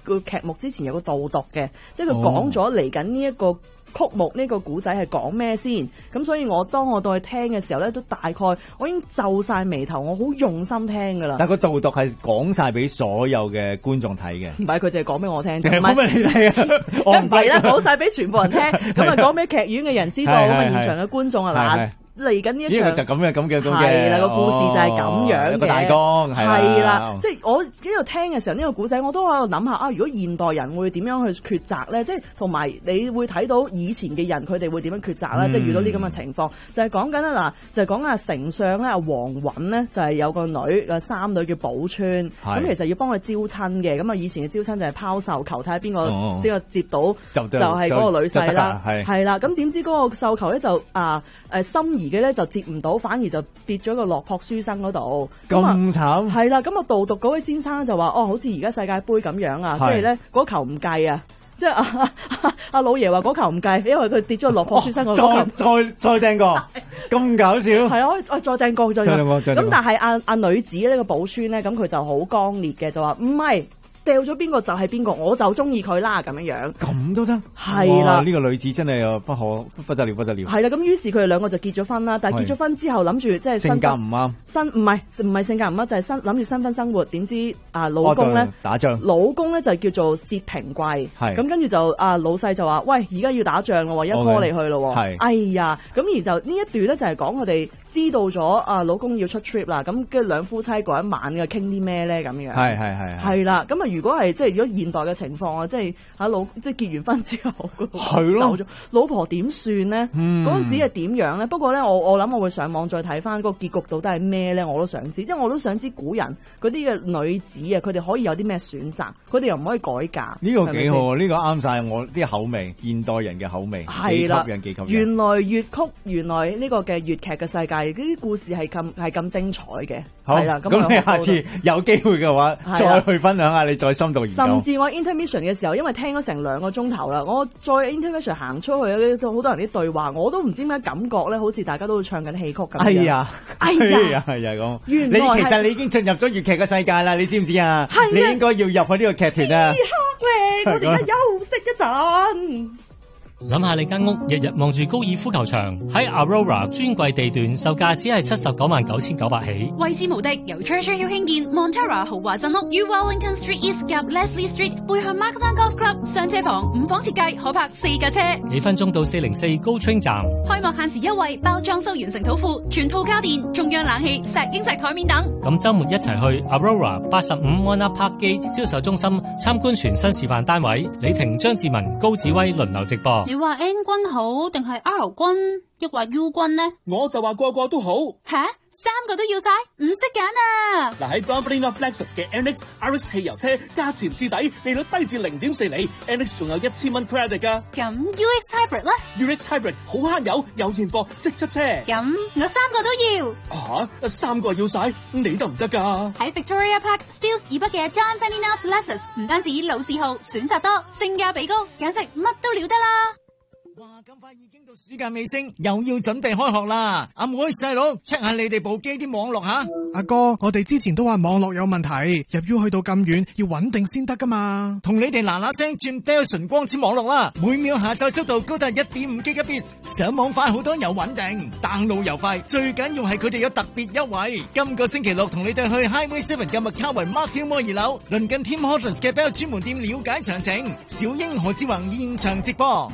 個劇目之前有個導讀嘅，即係佢講咗嚟緊呢一個曲目呢個古仔係講咩先，咁所以當我到去聽嘅時候咧，都大概我已經皺晒眉頭，我好用心聽噶啦。 但係個導讀係講晒俾所有嘅觀眾睇嘅， 唔係佢淨係講俾我聽， 淨係講俾你睇啊！我唔係啦，講晒俾全部人聽，咁啊講俾劇院嘅人知道，咁啊現場嘅觀眾啊嗱。嚟緊呢一場就咁嘅係啦，個故事就係咁樣嘅， 個大綱係啦，即係我喺度聽嘅時候，呢個古仔我都喺度諗下啊，如果現代人會點樣去抉擇咧？即係同埋你會睇到以前嘅人佢哋會點樣抉擇啦？即係遇到呢咁嘅情況，就係講緊啦嗱，就係講阿丞相咧，阿黃允咧就係有個女個三女叫寶釧，咁其實要幫佢招親嘅，咁啊以前嘅招親就係拋繡球，睇下邊個接到就係嗰個女婿啦，係啦，咁點知嗰個繡球咧就心儀嘅咧就接唔到，反而就跌咗個落魄書生嗰度。 咁慘係啦，咁啊導讀嗰位先生就話：好似而家世界盃咁樣啊，即係咧嗰球唔計啊！即係阿老爺話嗰球唔計，因為佢跌咗個落魄書生嗰球。 再掟過，咁搞笑。 係啊，我再掟過，咁但係阿女子呢個寶釧咧，咁佢就好剛烈嘅，就話唔係。掉咗邊個就係邊個，我就中意佢啦咁樣樣。 咁都得， 係啦。 呢個女子真係不得了。 係啦，咁於是佢哋兩個就結咗婚啦。但係結咗婚之後諗住即係性格唔啱， 唔係性格唔啱，就係諗住新婚生活。點知老公咧打仗， 老公咧就叫做薛平貴。係咁跟住就老細就話：喂，而家要打仗咯，一拖你去咯。係，哎呀，咁而就呢一段咧就係講佢哋知道咗老公要出 trip 啦。咁跟住兩夫妻嗰一晚嘅傾啲咩咧咁樣。係啦，咁啊如果係即係如果現代嘅情況啊，即係即係結完婚之後走咗，老婆點算呢？嗰陣時係點樣呢？不過咧，我諗我會上網再睇翻嗰個結局到底係咩咧？我都想知，即係我都想知古人嗰啲嘅女子啊，佢哋可以有啲咩選擇？佢哋又唔可以改嫁？ 呢個幾好，呢個啱晒我啲口味，現代人嘅口味， 係啦， 幾吸引。 原來粵曲，原來呢個嘅粵劇嘅世界，呢啲故事係咁精彩嘅。係啦， 咁你下次有機會嘅話，再去分享下你再深度研究。 甚至我 intermission 嘅時候，因為聽咗成2個鐘頭啦，我再 intermission 行出去咧，好多人啲對話，我都唔知咩感覺咧，好似大家都唱緊戲曲咁樣。 哎呀咁。你其實你已經進入咗粵劇嘅世界啦，你知唔知啊？你應該要入去呢個劇團啊！ 我哋而家休息一陣。 諗下你間屋日日望住高爾夫球場，喺 Aurora 專櫃地段售價只係799900起， 位置無敵，由 Treasure Hill 興建 Montara 豪華鎮屋，於 Wellington Street East 及 Leslie Street 背向 Markdown Golf Club 雙車房5房設計，可泊4架車， 幾分鐘到404 Go Train 站。 開幕限時優惠，包裝修完成土庫，全套家電、中央冷氣、石英石台面等。 咁週末一齊去 Aurora 85 Mona Park Gate 銷售中心參觀全新示範單位，李婷、張志文、高子威輪流直播。 你話 N 君好定係 R 君，抑或 U 君呢？ 我就話個個都好。 吓，3個都要晒，唔識揀啊！ 嗱，喺 Dublin of Lexus 嘅 NX RX 汽油車，價錢至底，利率低至0.4厘 ，NX 仲有1000蚊 credit 噶。 咁 UX Hybrid 咧 ？UX Hybrid 好慳油，有現貨即出車。 咁我3個都要。 3個要晒，你得唔得噶？ 喺 Victoria Park Steeles 以北嘅 John Fanning of Lexus， 唔單止老字號，選擇多，性價比高，簡直乜都了得啦！ 哇！咁快已經到暑假尾聲，又要準備開學啦！阿妹細佬 check 下你哋部機啲網絡吓。 阿哥，我哋之前都話網絡有問題，入 U 去到咁遠，要穩定先得噶嘛。 同你哋嗱嗱聲轉 Verizon 光纖網絡啦，每秒下載速度高達 1.5 Gigabits， 上網快好多又穩定，download又快，最緊要係佢哋有特別優惠。今個星期六同你哋去 Highway 7嘅麥卡維 Mark Hill Mall 2樓，鄰近 Tim Hortons 嘅 Bell 專門店了解詳情。小英何志宏現場直播。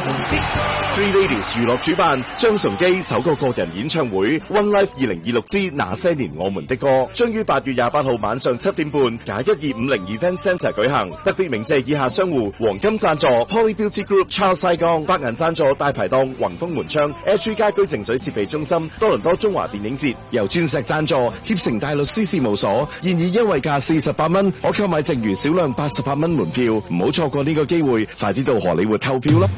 Three Ladies 娛樂主辦張崇基首個個人演唱會 One Life 2026之那些年我們的歌，將於8月28號晚上7點半，1250 Event Centre 舉行。特別鳴謝以下商戶：黃金贊助 Poly Beauty Group Charles 西江，白銀贊助大排檔宏豐門窗 H 家居淨水設備中心，多倫多中華電影節。由鑽石贊助協成大律師事務所，現已優惠價48蚊，可購買剩餘少量88蚊門票，唔好錯過呢個機會，快啲到荷里活購票啦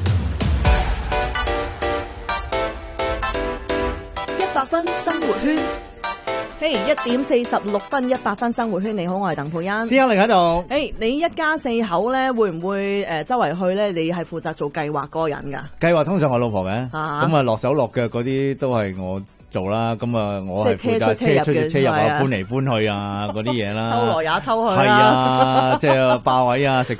！100分生活圈，嘿，1:46 100分生活圈，你好，我係鄧佩欣。 施恩玲喺度。 你一家4口咧，會唔會周圍去咧？你係負責做計劃嗰個人噶？ 計劃通常我老婆嘅，咁落手落腳嗰啲都係我做啦。咁我係負責車出車入啊，搬嚟搬去啊嗰啲嘢啦。 抽來也抽去。 係啊，即係霸位啊，食